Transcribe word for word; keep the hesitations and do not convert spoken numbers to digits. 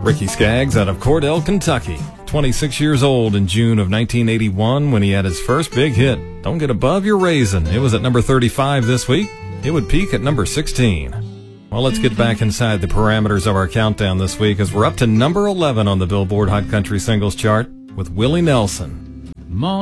Ricky Skaggs out of Cordell, Kentucky. twenty-six years old in June of nineteen eighty-one when he had his first big hit. Don't Get Above Your Raisin. It was at number thirty-five this week. It would peak at number sixteen. Well, let's get back inside the parameters of our countdown this week as we're up to number eleven on the Billboard Hot Country Singles Chart with Willie Nelson.